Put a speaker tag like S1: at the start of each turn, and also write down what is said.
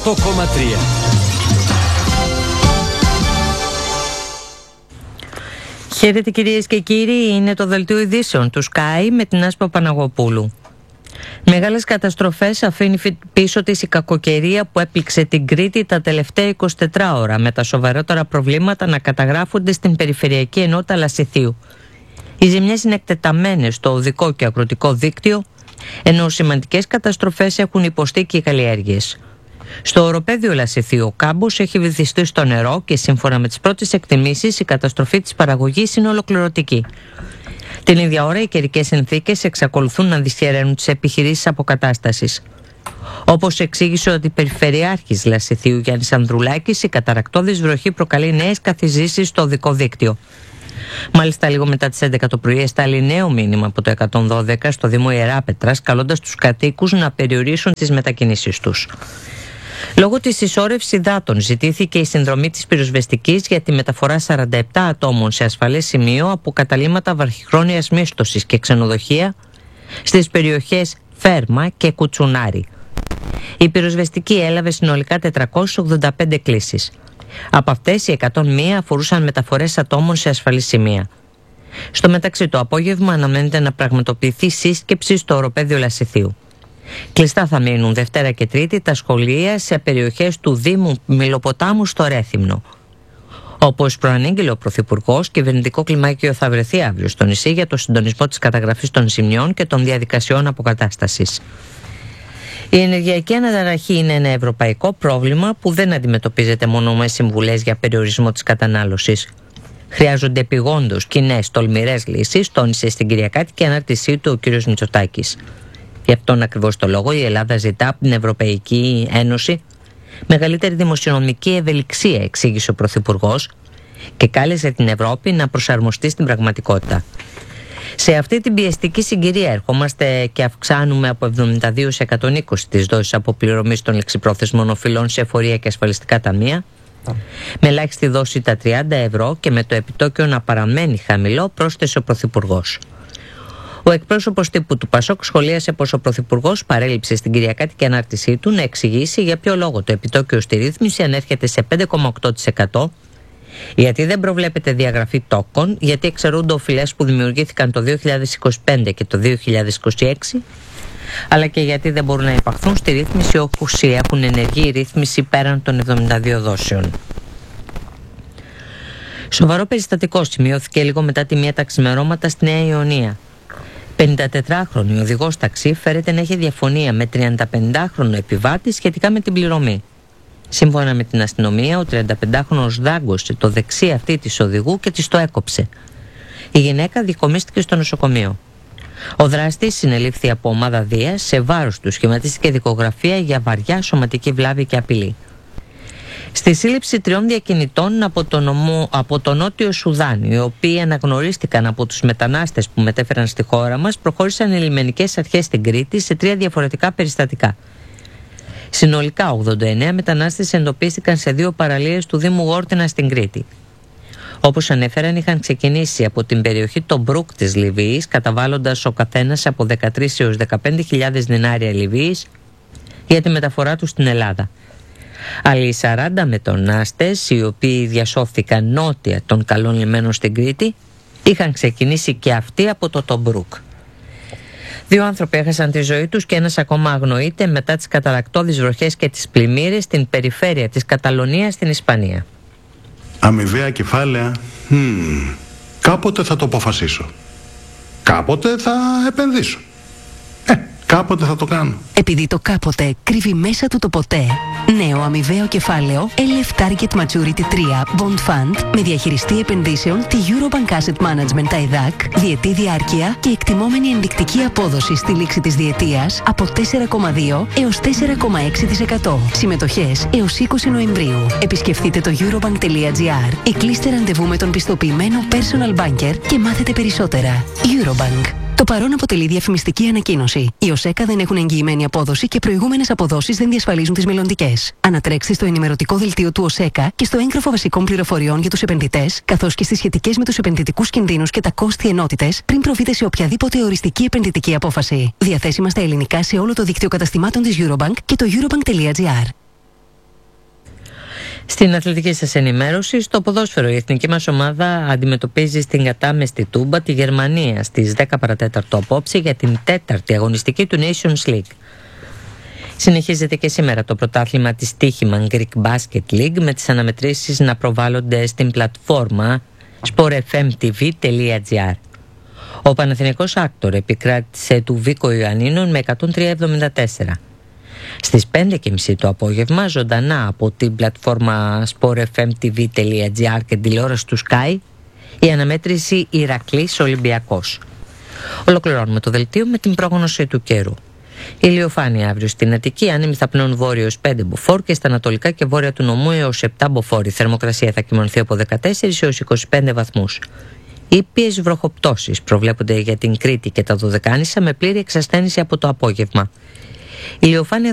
S1: 108,3.
S2: Χαίρετε κυρίες και κύριοι, είναι το δελτίο ειδήσεων του Sky με την Άσπα Παναγοπούλου. Μεγάλες καταστροφές αφήνει πίσω της η κακοκαιρία που έπληξε την Κρήτη τα τελευταία 24 ώρα, με τα σοβαρότερα προβλήματα να καταγράφονται στην περιφερειακή ενότητα Λασιθίου. Οι ζημιές είναι εκτεταμένες στο οδικό και αγροτικό δίκτυο, ενώ σημαντικές καταστροφές έχουν υποστεί και οι καλλιέργειες. Στο οροπέδιο Λασιθίου ο κάμπος έχει βυθιστεί στο νερό και σύμφωνα με τις πρώτες εκτιμήσεις η καταστροφή της παραγωγής είναι ολοκληρωτική. Την ίδια ώρα οι καιρικές συνθήκες εξακολουθούν να δυσχεραίνουν τις επιχειρήσεις αποκατάστασης. Όπως εξήγησε ο Περιφερειάρχης Λασιθίου Γιάννης Ανδρουλάκης, η καταρρακτώδης βροχή προκαλεί νέες καθυζήσεις στο οδικό δίκτυο. Μάλιστα, λίγο μετά τις 11 το πρωί εστάλει νέο μήνυμα από το 112 στο Δήμο Ιεράπετρας, καλώντας τους κατοίκους να περιορίσουν τις μετακινήσεις τους. Λόγω της συσσόρευσης υδάτων ζητήθηκε η συνδρομή της πυροσβεστικής για τη μεταφορά 47 ατόμων σε ασφαλές σημείο από καταλύματα βραχυχρόνιας μίσθωσης και ξενοδοχεία στις περιοχές Φέρμα και Κουτσουνάρη. Η πυροσβεστική έλαβε συνολικά 485 κλήσεις. Από αυτές οι 101 αφορούσαν μεταφορές ατόμων σε ασφαλή σημεία. Στο μεταξύ, το απόγευμα αναμένεται να πραγματοποιηθεί σύσκεψη στο οροπέδιο Λασιθίου. Κλειστά θα μείνουν Δευτέρα και Τρίτη τα σχολεία σε περιοχές του Δήμου Μιλοποτάμου στο Ρέθυμνο. Όπως προανήγγειλε ο Πρωθυπουργός, κυβερνητικό κλιμάκιο θα βρεθεί αύριο στο νησί για το συντονισμό της καταγραφής των ζημιών και των διαδικασιών αποκατάστασης. Η ενεργειακή αναταραχή είναι ένα ευρωπαϊκό πρόβλημα που δεν αντιμετωπίζεται μόνο με συμβουλές για περιορισμό της κατανάλωσης. Χρειάζονται επιγόντως κοινές τολμηρές λύσεις, τόνισε στην Κυριακάτικη ανάρτησή του ο κ. Μητσοτάκης. Γι' αυτόν ακριβώς το λόγο η Ελλάδα ζητά από την Ευρωπαϊκή Ένωση μεγαλύτερη δημοσιονομική ευελιξία, εξήγησε ο Πρωθυπουργός, και κάλεσε την Ευρώπη να προσαρμοστεί στην πραγματικότητα. Σε αυτή την πιεστική συγκυρία ερχόμαστε και αυξάνουμε από 72 σε 120 τις δόσεις αποπληρωμής των λεξιπρόθεσμων οφειλών σε εφορία και ασφαλιστικά ταμεία, με ελάχιστη δόση τα 30 ευρώ και με το επιτόκιο να παραμένει χαμηλό, πρόσθεσε ο Πρωθυπουργός. Ο εκπρόσωπος τύπου του ΠΑΣΟΚ σχολίασε πως ο Πρωθυπουργός παρέλειψε στην Κυριακάτικη ανάρτησή του να εξηγήσει για ποιο λόγο το επιτόκιο στη ρύθμιση ανέρχεται σε 5,8%, γιατί δεν προβλέπεται διαγραφή τόκων, γιατί εξαιρούνται οφειλές που δημιουργήθηκαν το 2025 και το 2026, αλλά και γιατί δεν μπορούν να υπαχθούν στη ρύθμιση όπως έχουν ενεργή ρύθμιση πέραν των 72 δόσεων. Σοβαρό περιστατικό σημειώθηκε λίγο μετά τη 1 τα ξημερώματα στη Νέα Ιωνία. 54χρονη οδηγός ταξί φέρεται να έχει διαφωνία με 35χρονο επιβάτη σχετικά με την πληρωμή. Σύμφωνα με την αστυνομία, ο 35χρονος δάγκωσε το δεξί αυτί της οδηγού και της το έκοψε. Η γυναίκα δικομίστηκε στο νοσοκομείο. Ο δράστης συνελήφθη από ομάδα Δίας, σε βάρος του σχηματίστηκε δικογραφία για βαριά σωματική βλάβη και απειλή. Στη σύλληψη 3 διακινητών από το Νότιο Σουδάν, οι οποίοι αναγνωρίστηκαν από τους μετανάστες που μετέφεραν στη χώρα μας, προχώρησαν οι λιμενικές αρχές στην Κρήτη σε 3 διαφορετικά περιστατικά. Συνολικά 89 μετανάστες εντοπίστηκαν σε 2 παραλίες του Δήμου Γόρτινα στην Κρήτη. Όπως ανέφεραν, είχαν ξεκινήσει από την περιοχή των Μπρουκ της Λιβύης, καταβάλλοντας ο καθένας από 13 έως 15.000 δινάρια Λιβύης για τη μεταφορά τους στην Ελλάδα. Άλλοι 40 μετανάστες, οι οποίοι διασώθηκαν νότια των καλών λιμένων στην Κρήτη, είχαν ξεκινήσει και αυτοί από το Τομπρούκ. 2 άνθρωποι έχασαν τη ζωή τους και ένας ακόμα αγνοείται μετά τις καταρρακτώδεις βροχές και τις πλημμύρες στην περιφέρεια της Καταλωνίας στην Ισπανία.
S3: Αμοιβαία κεφάλαια, κάποτε θα το αποφασίσω. Κάποτε θα επενδύσω. Κάποτε θα το κάνω.
S4: Επειδή το κάποτε κρύβει μέσα του το ποτέ. Νέο αμοιβαίο κεφάλαιο LF Target Maturity 3 Bond Fund με διαχειριστή επενδύσεων τη Eurobank Asset Management TAIDAC, διετή διάρκεια και εκτιμόμενη ενδεικτική απόδοση στη λήξη της διετίας από 4,2 έως 4,6%. Συμμετοχές έως 20 Νοεμβρίου. Επισκεφτείτε το eurobank.gr ή κλείστε ραντεβού με τον πιστοποιημένο personal banker και μάθετε περισσότερα. Eurobank. Το παρόν αποτελεί διαφημιστική ανακοίνωση. Οι ΟΣΕΚΑ δεν έχουν εγγυημένη απόδοση και προηγούμενες αποδόσεις δεν διασφαλίζουν τις μελλοντικές. Ανατρέξτε στο ενημερωτικό δελτίο του ΟΣΕΚΑ και στο έγγραφο βασικών πληροφοριών για τους επενδυτές, καθώς και στις σχετικές με τους επενδυτικούς κινδύνους και τα κόστη ενότητες, πριν προβείτε σε οποιαδήποτε οριστική επενδυτική απόφαση. Διαθέσιμα στα ελληνικά σε όλο το δίκτυο καταστημάτων της Eurobank και το eurobank.gr.
S2: Στην αθλητική σας ενημέρωση, στο ποδόσφαιρο η εθνική μας ομάδα αντιμετωπίζει στην κατάμεστη Τούμπα τη Γερμανία στις 10 παρατέταρτο απόψε για την 4η αγωνιστική του Nations League. Συνεχίζεται και σήμερα το πρωτάθλημα της Τύχημαν Greek Basket League με τις αναμετρήσεις να προβάλλονται στην πλατφόρμα sportfmtv.gr. Ο Παναθηναϊκός Άκτορ επικράτησε του Βίκο Ιωαννίνων με 103-74. Στις 5.30 το απόγευμα, ζωντανά από την πλατφόρμα sportfmtv.gr και τηλεόραση του Sky, η αναμέτρηση Ηρακλής Ολυμπιακός. Ολοκληρώνουμε το δελτίο με την πρόγνωση του καιρού. Ηλιοφάνεια αύριο στην Αττική, άνεμοι θαπνών βόρειος 5 μποφόρ και στα ανατολικά και βόρεια του νομού έως 7 μποφόρ. Η θερμοκρασία θα κυμανθεί από 14 έως 25 βαθμούς. Ήπιες βροχοπτώσεις προβλέπονται για την Κρήτη και τα Δωδεκάνησα με πλήρη εξασθένηση από το απόγευμα. Ηλιοφάνεια